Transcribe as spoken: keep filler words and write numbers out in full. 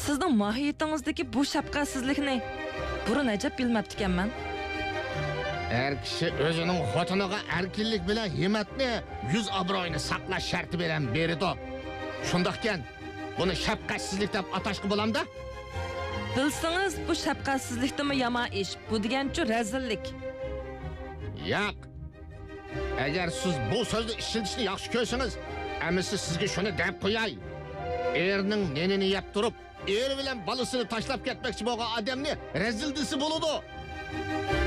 Sizning mohiyatingizdagi bu shafqatsizlikni burun ajab bilmabdi ekanman. Er kishi o'zining xotiniga erkinlik bilan himmatni, yuz obro'yini saqlash sharti bilan berdi. Shundaqkan, buni shafqatsizlik deb atashga bo'lamda? Bilsangiz bu shafqatsizlikdimi yomon ish, bu degancha razillik. Yo'q. Agar siz bu so'zni ishlatishni yaxshi ko'rsangiz, amisi sizga shuni deb qo'yay. Erning nenini yeb turib, er bilan bolasini tashlab ketmoqchi bo'lgan odamni razil desi bo'ladi.